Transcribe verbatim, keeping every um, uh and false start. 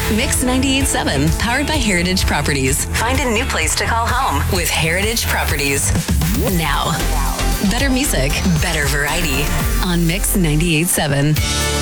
Mix ninety-eight point seven, powered by Heritage Properties. Find a new place to call home with Heritage Properties. Now, better music, better variety on Mix ninety-eight point seven.